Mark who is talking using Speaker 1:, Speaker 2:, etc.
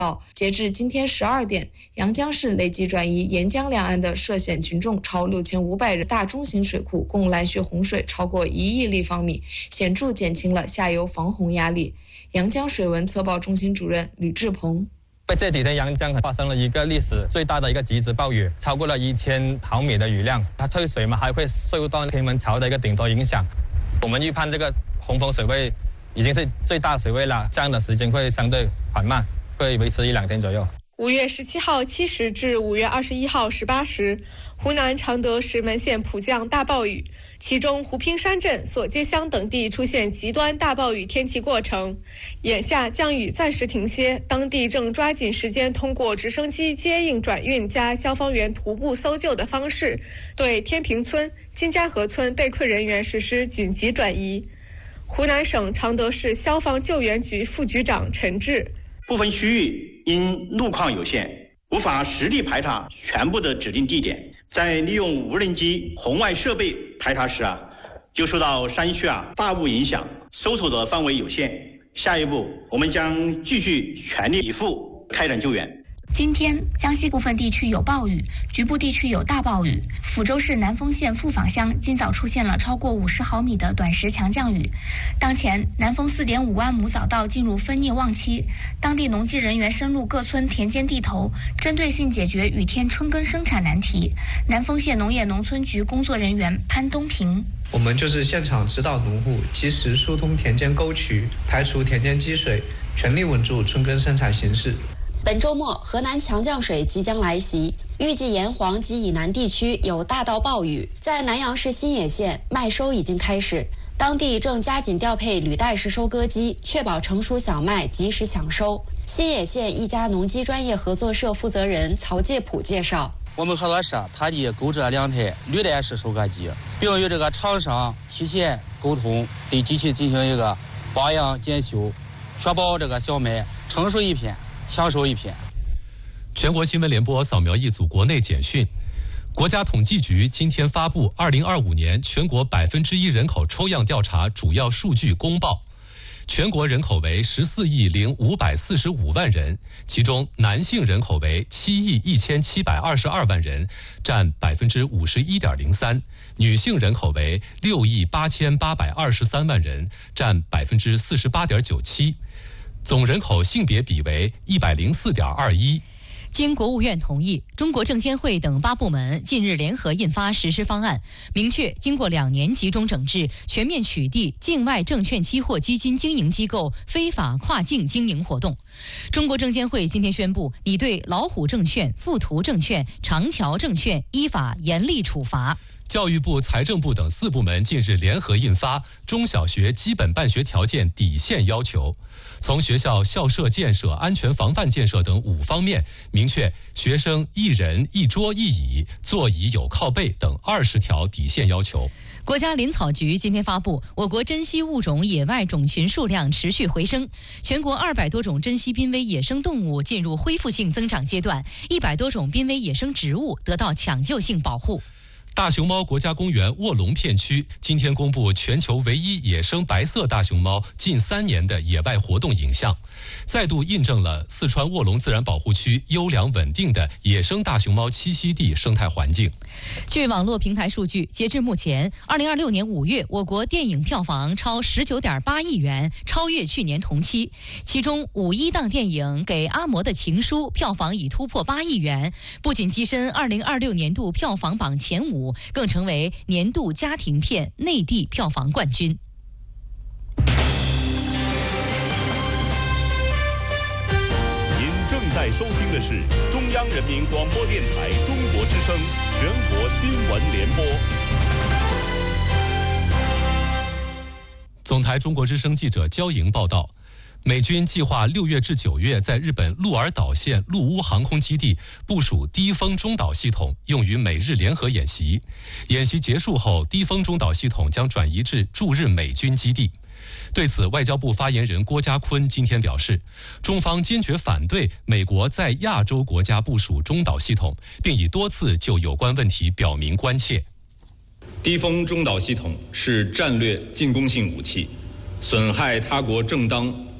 Speaker 1: 截至今天12点，阳江市累计转移沿江两岸的涉险群众超6500人，大中型水库共拦蓄洪水超过1亿立方米，显著减轻了下游防洪压力。阳江水文测报中心主任吕志鹏。
Speaker 2: 这几天阳江发生了一个历史最大的一个极值暴雨，超过了1000毫米的雨量，它退水嘛，还会受到天文潮的一个顶头影响。我们预判这个洪峰水位已经是最大水位了，这样的时间会相对缓慢，会维持1-2天左右。
Speaker 3: 5月17号7时至5月21号18时，湖南常德石门县普降大暴雨，其中湖坪山镇、索街乡等地出现极端大暴雨天气过程。眼下降雨暂时停歇，当地正抓紧时间通过直升机接应转运加消防员徒步搜救的方式，对天平村、金家河村被困人员实施紧急转移。湖南省常德市消防救援局副局长陈志：
Speaker 4: 部分区域因路况有限，无法实地排查全部的指定地点，在利用无人机红外设备排查时就受到山区大雾影响，搜索的范围有限。下一步我们将继续全力以赴开展救援。
Speaker 5: 今天，江西部分地区有暴雨，局部地区有大暴雨。抚州市南丰县富坊乡今早出现了超过50毫米的短时强降雨。当前，南丰4.5万亩早稻进入分蘖旺期，当地农技人员深入各村田间地头，针对性解决雨天春耕生产难题。南丰县农业农村局工作人员潘东平：
Speaker 6: 我们就是现场指导农户及时疏通田间沟渠，排除田间积水，全力稳住春耕生产形势。
Speaker 7: 本周末，河南强降水即将来袭，预计沿黄及以南地区有大到暴雨。在南阳市新野县，麦收已经开始，当地正加紧调配履带式收割机，确保成熟小麦及时抢收。新野县一家农机专业合作社负责人曹介普介绍：
Speaker 8: 我们合作社它的购置了2台履带式收割机，并与这个厂商提前沟通，对机器进行一个保养检修，确保这个小麦成熟一片抢收一片。
Speaker 9: 全国新闻联播扫描一组国内简讯。国家统计局今天发布2025年全国1%人口抽样调查主要数据公报。全国人口为14亿0545万人，其中男性人口为7亿1722万人，占51.03%；女性人口为6亿8823万人，占48.97%。总人口性别比为104.21%。
Speaker 10: 经国务院同意，中国证监会等8部门近日联合印发实施方案，明确经过2年集中整治，全面取缔境外证券期货基金经营机构非法跨境经营活动。中国证监会今天宣布，拟对老虎证券、富途证券、长桥证券依法严厉处罚。
Speaker 9: 教育部、财政部等4部门近日联合印发《中小学基本办学条件底线要求》，从学校校舍建设、安全防范建设等5方面，明确学生1人1桌1椅、座椅有靠背等20条底线要求。
Speaker 10: 国家林草局今天发布，我国珍稀物种野外种群数量持续回升，全国200多种珍稀濒危野生动物进入恢复性增长阶段，100多种濒危野生植物得到抢救性保护。
Speaker 9: 大熊猫国家公园卧龙片区今天公布全球唯一野生白色大熊猫近3年的野外活动影像，再度印证了四川卧龙自然保护区优良稳定的野生大熊猫栖息地生态环境。
Speaker 10: 据网络平台数据，截至目前，2026年5月，我国电影票房超19.8亿元，超越去年同期。其中，5.1档电影《给阿嬷的情书》票房已突破8亿元，不仅跻身2026年度票房榜前5，更成为年度家庭片内地票房冠军。
Speaker 11: 您正在收听的是中央人民广播电台中国之声全国新闻联播。
Speaker 9: 总台中国之声记者焦莹报道，美军计划6月至9月在日本鹿儿岛县陆屋航空基地部署低风中导系统，用于美日联合演习。演习结束后，低风中导系统将转移至驻日美军基地。对此，外交部发言人郭家坤今天表示，中方坚决反对美国在亚洲国家部署中导系统，并已多次就有关问题表明关切。
Speaker 12: 低风中导系统是战略进攻性武器，损害他国正当